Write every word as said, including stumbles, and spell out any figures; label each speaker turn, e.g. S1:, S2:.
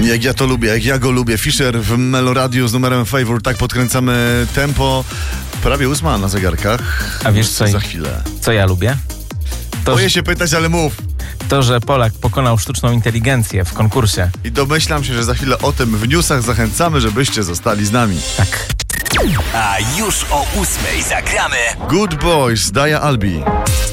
S1: Jak ja to lubię, jak ja go lubię. Fisher w Meloradiu z numerem Favor. Tak podkręcamy tempo. Prawie ósma na zegarkach.
S2: A wiesz co,
S1: za chwilę.
S2: co ja lubię? To,
S1: Boję się pytać, ale mów.
S2: To, że Polak pokonał sztuczną inteligencję w konkursie.
S1: I domyślam się, że za chwilę o tym w newsach. Zachęcamy, żebyście zostali z nami.
S2: Tak.
S3: A już o ósmej zagramy
S1: Good Boys, Daja Albi.